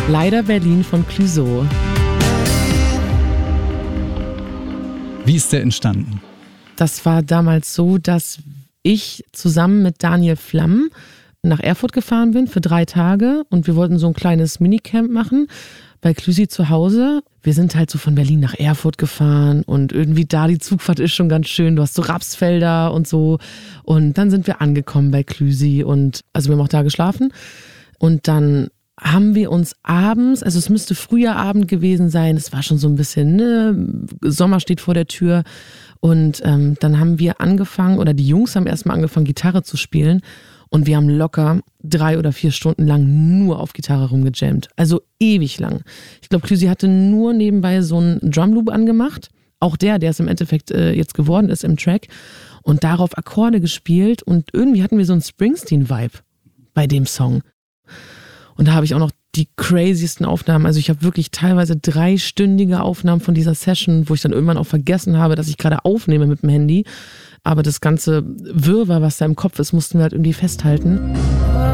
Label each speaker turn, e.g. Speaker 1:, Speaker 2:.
Speaker 1: Leider Berlin von Clouseau.
Speaker 2: Wie ist der entstanden?
Speaker 1: Das war damals so, dass ich zusammen mit Daniel Flamm nach Erfurt gefahren bin für 3 Tage und wir wollten so ein kleines Minicamp machen bei Clouseau zu Hause. Wir sind halt so von Berlin nach Erfurt gefahren und irgendwie da die Zugfahrt ist schon ganz schön. Du hast so Rapsfelder und so und dann sind wir angekommen bei Clouseau und also wir haben auch da geschlafen und dann haben wir uns abends, also es müsste früher Abend gewesen sein, es war schon so ein bisschen, ne, Sommer steht vor der Tür und dann haben wir angefangen, oder die Jungs haben erstmal angefangen, Gitarre zu spielen und wir haben locker 3 oder 4 Stunden lang nur auf Gitarre rumgejammt, also ewig lang. Ich glaube, Clouseau hatte nur nebenbei so einen Drumloop angemacht, auch der es im Endeffekt jetzt geworden ist im Track und darauf Akkorde gespielt und irgendwie hatten wir so einen Springsteen-Vibe bei dem Song. Und da habe ich auch noch die craziesten Aufnahmen. Also ich habe wirklich teilweise 3-stündige Aufnahmen von dieser Session, wo ich dann irgendwann auch vergessen habe, dass ich gerade aufnehme mit dem Handy. Aber das ganze Wirrwarr, was da im Kopf ist, mussten wir halt irgendwie festhalten.